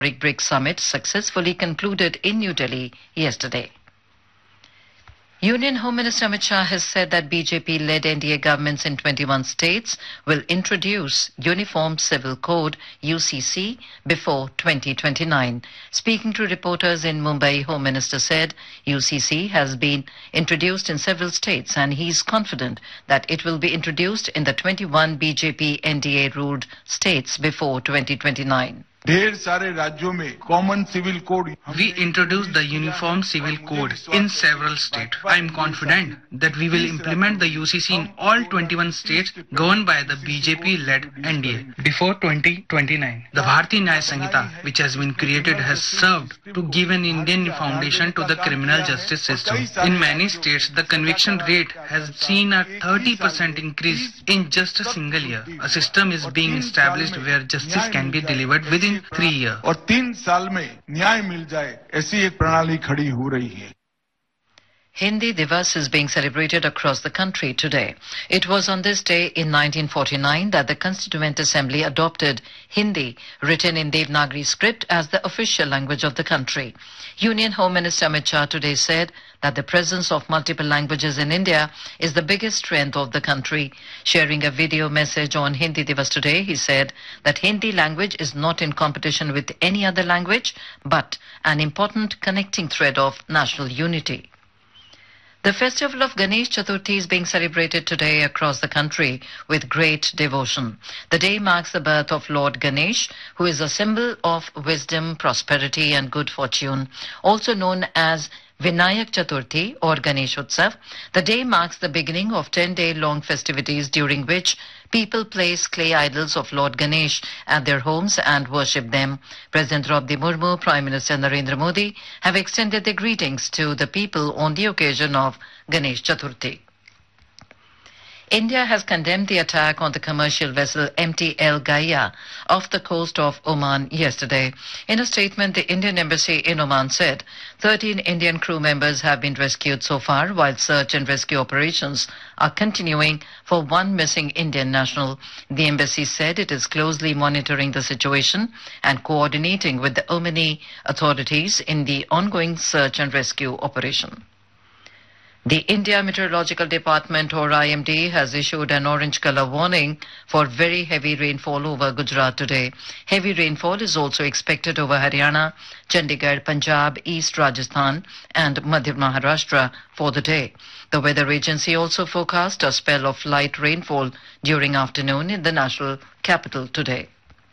BRICS summit successfully concluded in New Delhi yesterday. Union Home Minister Amit Shah has said that BJP-led NDA governments in 21 states will introduce Uniform Civil Code (UCC) before 2029. Speaking to reporters in Mumbai, Home Minister said UCC has been introduced in several states and he is confident that it will be introduced in the 21 BJP NDA-ruled states before 2029. ढेर सारे राज्यों में common civil code We introduced the Uniform Civil Code in several states. I am confident that we will implement the UCC in all 21 states governed by the BJP-led NDA before 2029. The Bharatiya Nyaya Sanhita, which has been created, has served to give an Indian foundation to the criminal justice system. In many states, the conviction rate has seen a 30% increase in just a single year. A system is being established where justice can be delivered within 3 years. और 3 साल में न्याय मिल जाए ऐसी एक प्रणाली खड़ी हो रही है. Hindi Divas is being celebrated across the country today. It was on this day in 1949 that the Constituent Assembly adopted Hindi, written in Devanagari script, as the official language of the country. Union Home Minister Amit Shah today said that the presence of multiple languages in India is the biggest strength of the country. Sharing a video message on Hindi Divas today, he said that Hindi language is not in competition with any other language, but an important connecting thread of national unity. The festival of Ganesh Chaturthi is being celebrated today across the country with great devotion. The day marks the birth of Lord Ganesh, who is a symbol of wisdom, prosperity and good fortune. Also known as Vinayak Chaturthi or Ganesh Utsav, the day marks the beginning of 10-day-long festivities during which people place clay idols of Lord Ganesh at their homes and worship them. President Draupadi Murmu, Prime Minister Narendra Modi have extended their greetings to the people on the occasion of Ganesh Chaturthi. India has condemned the attack on the commercial vessel MT El Gaia off the coast of Oman yesterday. In a statement, the Indian embassy in Oman said 13 Indian crew members have been rescued so far, while search and rescue operations are continuing for one missing Indian national. The embassy said it is closely monitoring the situation and coordinating with the Omani authorities in the ongoing search and rescue operation. The India Meteorological Department, or IMD, has issued an orange color warning for very heavy rainfall over Gujarat today. Heavy rainfall is also expected over Haryana, Chandigarh, Punjab, East Rajasthan and Madhya Maharashtra for the day. The weather agency also forecast a spell of light rainfall during afternoon in the national capital today.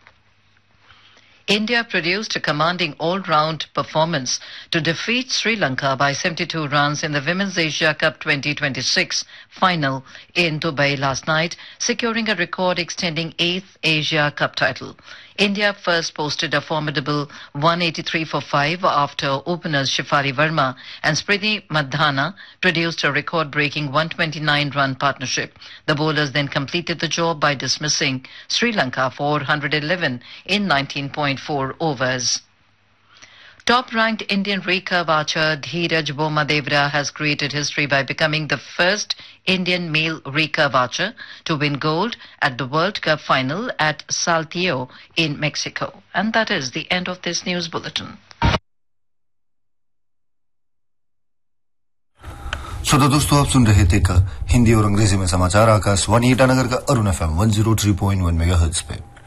India produced a commanding all-round performance to defeat Sri Lanka by 72 runs in the Women's Asia Cup 2026 final in Dubai last night, securing a record extending 8th Asia Cup title. India first posted a formidable 183 for 5 after openers Shifari Verma and Smriti Mandhana produced a record-breaking 129-run partnership. The bowlers then completed the job by dismissing Sri Lanka for 111 in 19.4 overs. Top-ranked Indian recurve archer Dheeraj Bommadevra has created history by becoming the first Indian male recurve archer to win gold at the World Cup final at Saltillo in Mexico. And that is the end of this news bulletin. तो दोस्तों आप सुन रहे थे हिंदी और अंग्रेजी में समाचार आकाशवाणी ईटानगर का अरुण FM 103.1 मेगाहर्ट्ज पे।